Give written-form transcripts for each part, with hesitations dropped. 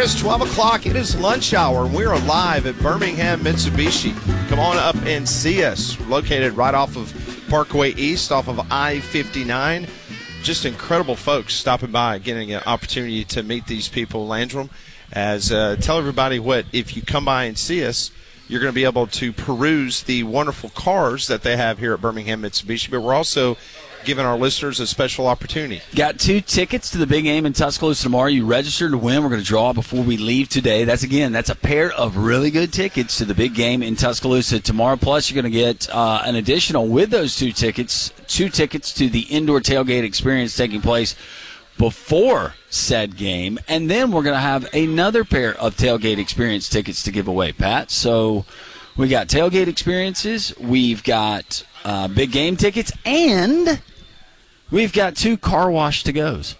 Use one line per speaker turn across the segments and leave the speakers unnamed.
is 12 o'clock. It is lunch hour, and we are live at Birmingham Mitsubishi. Come on up and see us. We're located right off of Parkway East, off of I-59. Just incredible folks stopping by, getting an opportunity to meet these people. Landrum, tell everybody if you come by and see us, you're going to be able to peruse the wonderful cars that they have here at Birmingham Mitsubishi. But we're also giving our listeners a special opportunity. Got 2 tickets to the big game in Tuscaloosa tomorrow. You register to win. We're going to draw before we leave today. That's a pair of really good tickets to the big game in Tuscaloosa tomorrow. Plus, you're going to get an additional, with those 2 tickets to the indoor tailgate experience taking place before said game. And then we're going to have another pair of tailgate experience tickets to give away, Pat. So we got tailgate experiences. We've got big game tickets, and we've got 2 car wash to goes.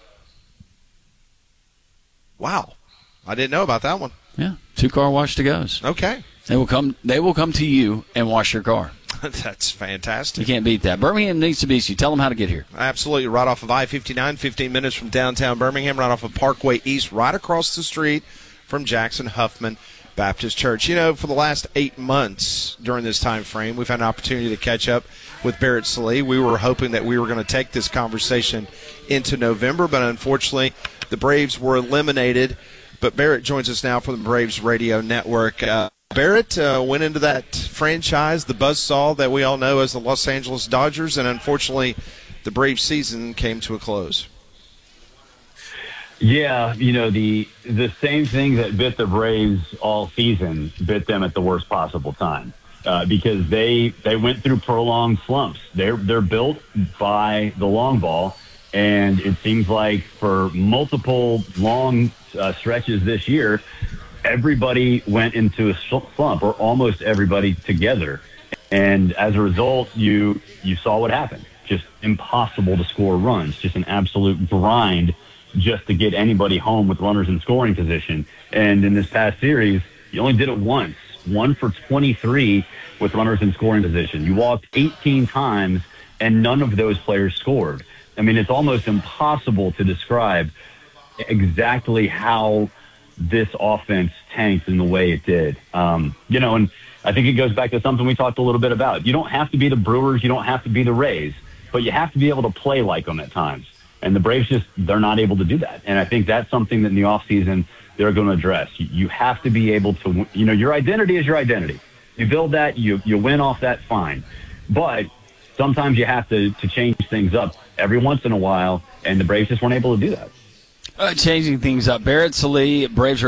Wow. I didn't know about that one. Yeah, 2 car wash to goes. Okay. They will come to you and wash your car. That's fantastic. You can't beat that. Birmingham Mitsubishi. Tell them how to get here. Absolutely. Right off of I-59, 15 minutes from downtown Birmingham, right off of Parkway East, right across the street from Jackson Huffman Baptist Church. You know, for the last 8 months during this time frame, we've had an opportunity to catch up with Barrett Sallee. We were hoping that we were going to take this conversation into November, but unfortunately the Braves were eliminated. But Barrett joins us now from the Braves Radio Network. Barrett went into that franchise, the buzzsaw that we all know as the Los Angeles Dodgers, and unfortunately the Braves season came to a close.
Yeah, you know, the same thing that bit the Braves all season bit them at the worst possible time because they went through prolonged slumps. They're built by the long ball, and it seems like for multiple long stretches this year, everybody went into a slump, or almost everybody together. And as a result, you saw what happened. Just impossible to score runs, just an absolute grind just to get anybody home with runners in scoring position. And in this past series, you only did it once, 1 for 23 with runners in scoring position. You walked 18 times, and none of those players scored. I mean, it's almost impossible to describe exactly how this offense tanked in the way it did. And I think it goes back to something we talked a little bit about. You don't have to be the Brewers, you don't have to be the Rays, but you have to be able to play like them at times. And the Braves they're not able to do that. And I think that's something that in the offseason they're going to address. You have to be able to, your identity is your identity. You build that, you win off that, fine. But sometimes you have to change things up every once in a while, and the Braves just weren't able to do that.
Changing things up. Barrett Sallee, Braves